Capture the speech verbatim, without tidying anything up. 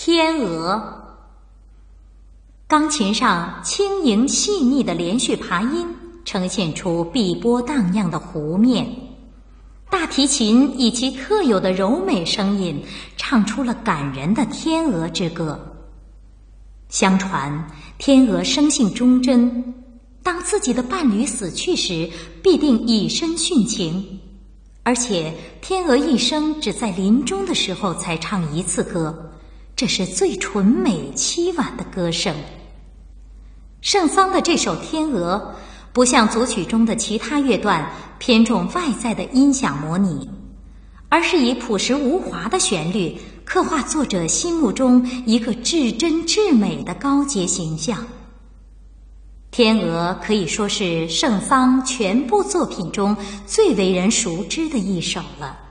天鹅。钢琴上轻盈细腻的连续爬音呈现出碧波荡漾的湖面，大提琴以其特有的柔美声音唱出了感人的天鹅之歌。相传天鹅生性忠贞，当自己的伴侣死去时必定以身殉情，而且天鹅一生只在临终的时候才唱一次歌，这是最纯美凄婉的歌声。圣桑的这首《天鹅》不像组曲中的其他乐段偏重外在的音响模拟，而是以朴实无华的旋律刻画作者心目中一个至真至美的高洁形象。《天鹅》可以说是圣桑全部作品中最为人熟知的一首了。